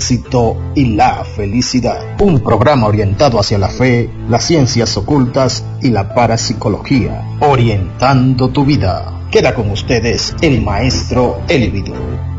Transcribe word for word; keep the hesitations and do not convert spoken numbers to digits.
éxito y la felicidad. Un programa orientado hacia la fe, las ciencias ocultas y la parapsicología. Orientando tu vida. Queda con ustedes el maestro Elvidio.